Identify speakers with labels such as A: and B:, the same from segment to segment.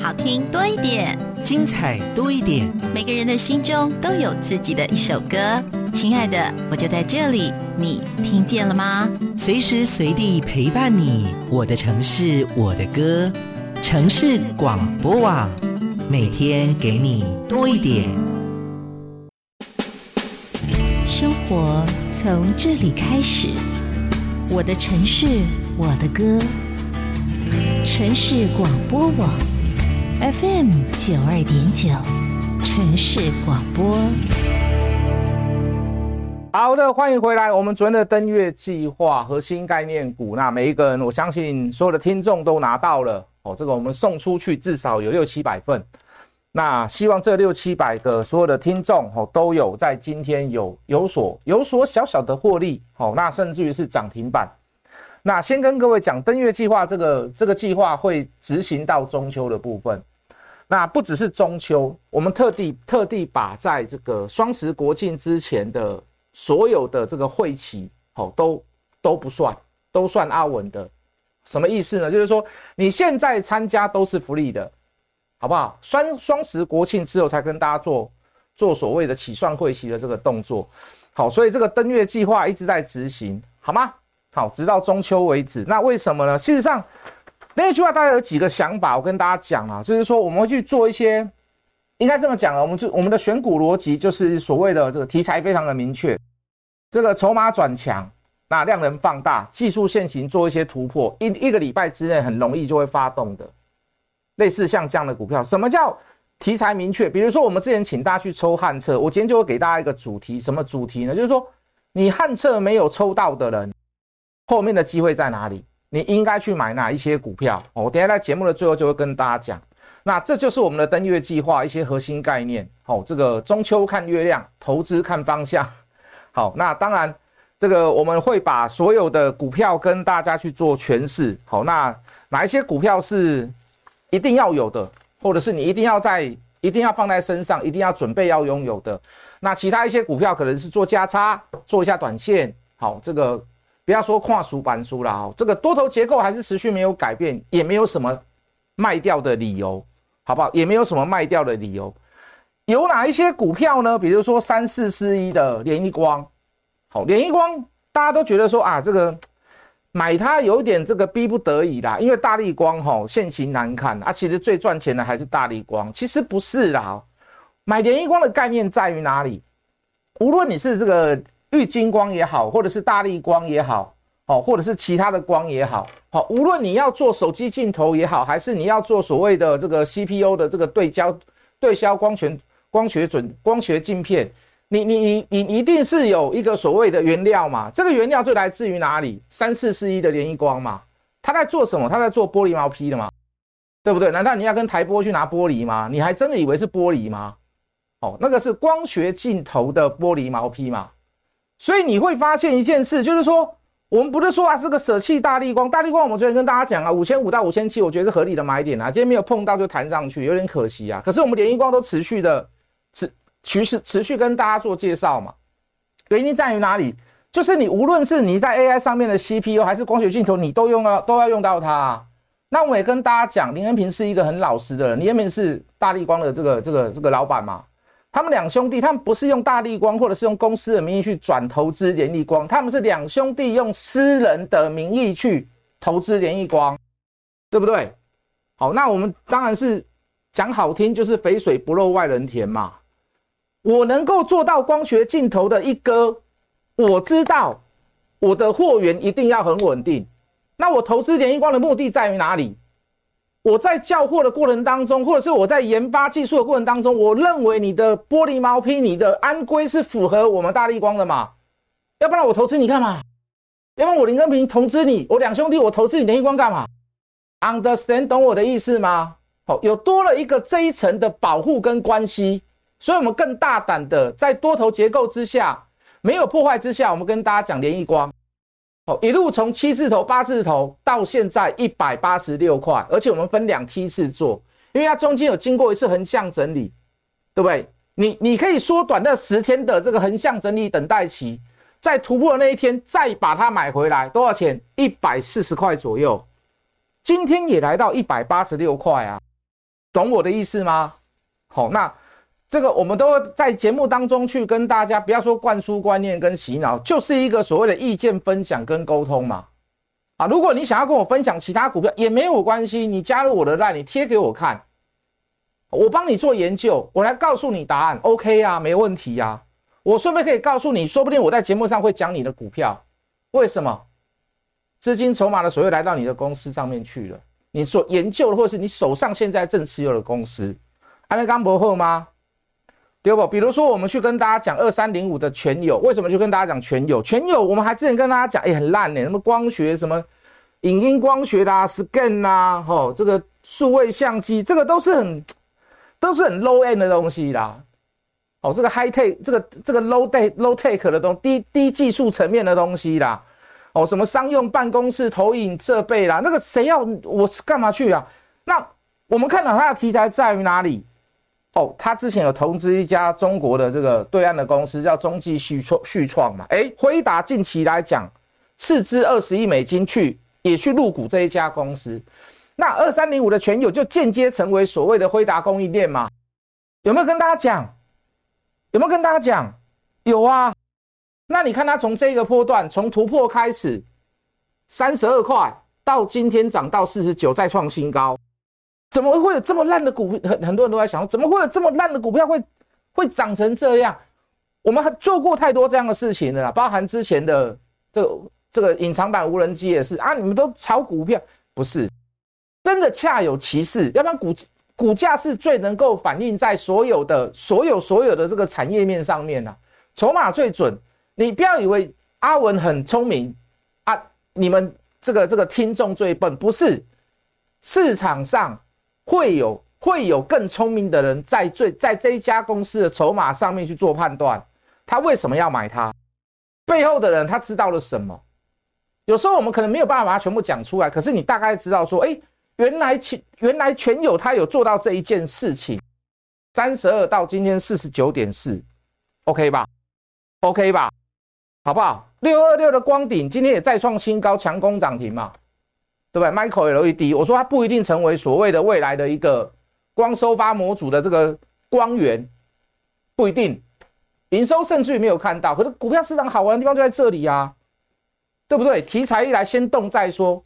A: 好听多一点，
B: 精彩多一点。
A: 每个人的心中都有自己的一首歌。亲爱的，我就在这里，你听见了吗？
B: 随时随地陪伴你，我的城市，我的歌。城市广播网，每天给你多一点。
A: 生活从这里开始，我的城市，我的歌。城市广播网 FM92.9，城市广播。
C: 好的，欢迎回来。我们昨天的登月计划核心概念股，那每一个人，我相信所有的听众都拿到了这个我们送出去至少有600-700份。那希望这600-700个所有的听众都有在今天有所小小的获利，那甚至于是涨停板。那先跟各位讲，登月计划这个计划会执行到中秋的部分。那不只是中秋，我们特地把在这个双十国庆之前的所有的这个会期都不算，都算阿文的。什么意思呢？就是说你现在参加都是福利的，好不好？双十国庆之后才跟大家做所谓的起算会期的这个动作。好，所以这个登月计划一直在执行，好吗？好，直到中秋为止。那为什么呢？事实上，登月计划大概有几个想法，我跟大家讲啊，就是说我们会去做一些，应该这么讲啊，我们的选股逻辑就是所谓的这个题材非常的明确，这个筹码转强，那量能放大，技术线型做一些突破，一个礼拜之内很容易就会发动的，类似像这样的股票。什么叫题材明确？比如说我们之前请大家去抽汉测，我今天就会给大家一个主题，什么主题呢？就是说你汉测没有抽到的人，后面的机会在哪里？你应该去买哪一些股票？我等一下在节目的最后就会跟大家讲。那这就是我们的登月计划一些核心概念。这个中秋看月亮，投资看方向。好，那当然这个我们会把所有的股票跟大家去做诠释。好，那哪一些股票是一定要有的，或者是你一定要放在身上，一定要准备要拥有的。那其他一些股票可能是做价差，做一下短线。好，这个不要说跨输板输啦，这个多头结构还是持续没有改变，也没有什么卖掉的理由，好不好？也没有什么卖掉的理由。有哪一些股票呢？比如说3441的联一光。好，联一光大家都觉得说啊，这个买它有点这个逼不得已啦，因为大立光现行难看啊，其实最赚钱的还是大立光。其实不是啦，买联一光的概念在于哪里？无论你是这个玉晶光也好，或者是大立光也好，或者是其他的光也好，无论你要做手机镜头也好，还是你要做所谓的这个 CPU 的这个对焦光学镜片，你一定是有一个所谓的原料嘛？这个原料就来自于哪里？3441的联一光嘛，它在做什么？它在做玻璃毛坯的嘛，对不对？难道你要跟台玻去拿玻璃吗？你还真的以为是玻璃吗？那个是光学镜头的玻璃毛坯嘛。所以你会发现一件事，就是说我们不是说啊，这个舍弃大立光，大立光我们昨天跟大家讲啊，5500到5700，我觉得是合理的买点啊。今天没有碰到就弹上去，有点可惜啊。可是我们联一光都持续跟大家做介绍嘛，原因在于哪里？就是你无论是你在 AI 上面的 CPU 还是光学镜头，你都要用到它啊。那我也跟大家讲，林恩平是一个很老实的人，林恩平是大立光的这个老板嘛。他们两兄弟，他们不是用大立光或者是用公司的名义去转投资联一光，他们是两兄弟用私人的名义去投资联一光，对不对？好，那我们当然是讲好听，就是肥水不落外人田嘛。我能够做到光学镜头的一哥，我知道我的货源一定要很稳定。那我投资联一光的目的在于哪里？我在叫货的过程当中，或者是我在研发技术的过程当中，我认为你的玻璃毛坯、你的安规是符合我们大立光的嘛？要不然我投资你干嘛？要不然我林根平投资你，我两兄弟我投资你联一光干嘛 ？Understand 懂我的意思吗？有多了一个这一层的保护跟关系，所以我们更大胆的在多头结构之下，没有破坏之下，我们跟大家讲联一光。一路从7字头、8字头到现在186块，而且我们分2梯次做，因为它中间有经过一次横向整理，对不对？你可以缩短那10天的这个横向整理等待期，在突破的那一天再把它买回来，多少钱？140块左右。今天也来到186块啊， 懂我的意思吗？好，那这个我们都会在节目当中去跟大家，不要说灌输观念跟洗脑，就是一个所谓的意见分享跟沟通嘛。啊，如果你想要跟我分享其他股票也没有关系，你加入我的 LINE， 你贴给我看，我帮你做研究，我来告诉你答案 ，OK 啊，没问题啊。我顺便可以告诉你，说不定我在节目上会讲你的股票，为什么？资金筹码的所谓来到你的公司上面去了，你所研究的或是你手上现在正持有的公司，安利刚不好吗？对不？比如说我们去跟大家讲2305的全友，为什么去跟大家讲全友？全友我们还之前跟大家讲，很烂什么光学什么影音光学啦、scan 啦，这个数位相机，这个都是很 low end 的东西啦。这个 high tech， 这个 low tech 的东西，低技术层面的东西啦。什么商用办公室投影设备啦，那个谁要我干嘛去啊？那我们看到它的题材在于哪里？他之前有投资一家中国的这个对岸的公司叫中继续创嘛，辉达近期来讲斥资20亿美金也去入股这一家公司，那2305的全友就间接成为所谓的辉达供应链嘛？有没有跟大家讲？有啊。那你看它从这个波段，从突破开始，32块到今天涨到49，再创新高。怎么会有这么烂的股票？很多人都在想，怎么会有这么烂的股票会涨成这样？我们做过太多这样的事情了啦，包含之前的这个隐藏版无人机也是啊，你们都炒股票，不是真的恰有其事，要不然股价是最能够反映在所有的这个产业面上面啊，筹码最准。你不要以为阿文很聪明啊，你们这个听众最笨，不是，市场上会有更聪明的人在这一家公司的筹码上面去做判断，他为什么要买它，背后的人他知道了什么。有时候我们可能没有办法把它全部讲出来，可是你大概知道说，原来全友他有做到这一件事情，32到今天 49.4， OK 吧？ OK 吧？好不好？626的光鼎今天也再创新高，强攻涨停嘛，对不对 ？Micro LED， 我说它不一定成为所谓的未来的一个光收发模组的这个光源，不一定，营收甚至于没有看到，可是股票市场好玩的地方就在这里啊，对不对？题材一来先动再说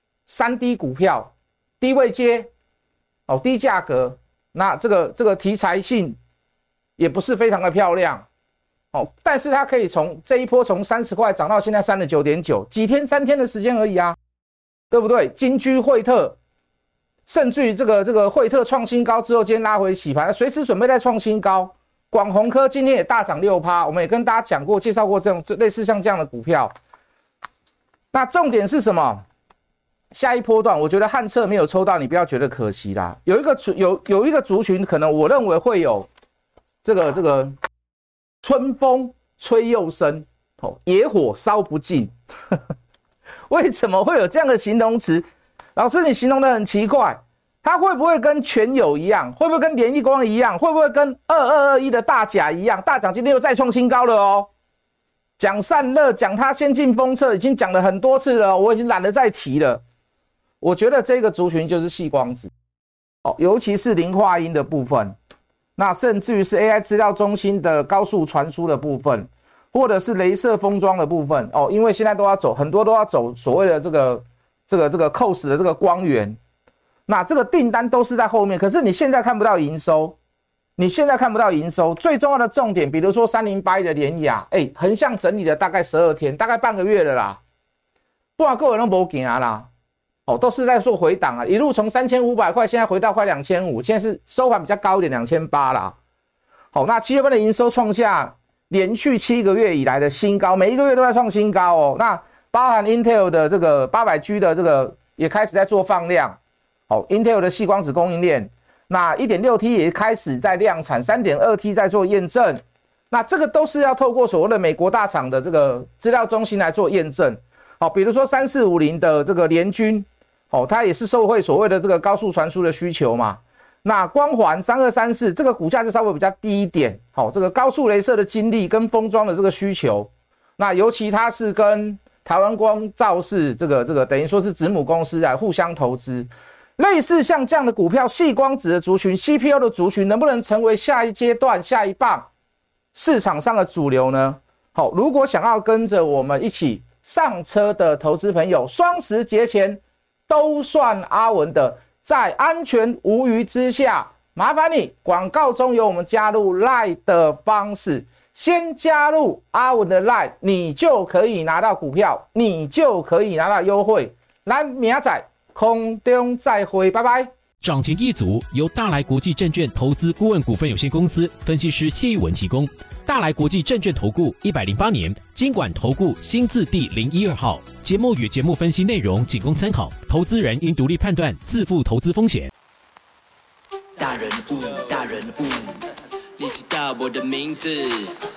C: ，3D 股票低位接，低价格，那这个题材性也不是非常的漂亮。但是它可以从这一波从30块涨到现在 39.9， 几天3天的时间而已啊，对不对？金居惠特，甚至于这个惠特创新高之后，今天拉回洗盘，随时准备再创新高。广宏科今天也大涨 6%， 我们也跟大家讲过介绍过这种类似像这样的股票。那重点是什么？下一波段我觉得汉彻没有抽到，你不要觉得可惜啦。有一个族群可能我认为会有这个春风吹又生，野火烧不尽。为什么会有这样的形容词？老师，你形容的很奇怪，它会不会跟全友一样？会不会跟联益光一样？会不会跟2221的大甲一样？大甲今天又再创新高了哦。讲散热，讲它先进封测，已经讲了很多次了，我已经懒得再提了。我觉得这个族群就是矽光子，尤其是磷化铟的部分。那甚至于是 AI 资料中心的高速传输的部分，或者是雷射封装的部分因为现在很多都要走所谓的这个 COS 的这个光源，那这个订单都是在后面，可是你现在看不到营收，最重要的重点，比如说3081的联亚，横向整理了大概12天，大概半个月了啦，不然各位都没行啦。都是在做回档啊，一路从3500块，现在回到快2500，现在是收盘比较高一点，2800啦。那7月份的营收创下连续7个月以来的新高，每一个月都在创新高哦。那包含 Intel 的这个 800G 的这个也开始在做放量，Intel 的矽光子供应链，那 1.6T 也开始在量产， 3.2T 在做验证，那这个都是要透过所谓的美国大厂的这个资料中心来做验证。比如说3450的这个联军。它也是受惠所谓的这个高速传输的需求嘛。那光环3234这个股价就稍微比较低一点，这个高速雷射的精力跟封装的这个需求，那尤其它是跟台湾光照是这个等于说是子母公司来互相投资。 类似像这样的股票，矽光子的族群、CPU 的族群，能不能成为下一阶段、下一棒市场上的主流呢？好，如果想要跟着我们一起上车的投资朋友，双十节前都算阿文的，在安全无虞之下，麻烦你广告中有我们加入 LINE 的方式，先加入阿文的 LINE， 你就可以拿到股票，你就可以拿到优惠。咱明仔空中再会，拜拜。
D: 涨停一族由大来国际证券投资顾问股份有限公司分析师谢玉文提供。大来国际证券投顾108年金管投顾新字第012号。节目与节目分析内容仅供参考，投资人应独立判断，自负投资风险。
E: 大人物，大人物，你知道我的名字。